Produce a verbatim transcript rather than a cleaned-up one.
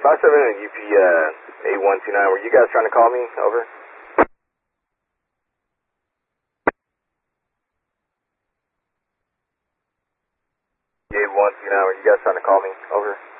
five seven and U P uh, eight one two nine, were you guys trying to call me? Over. eight one two nine, were you guys trying to call me? Over.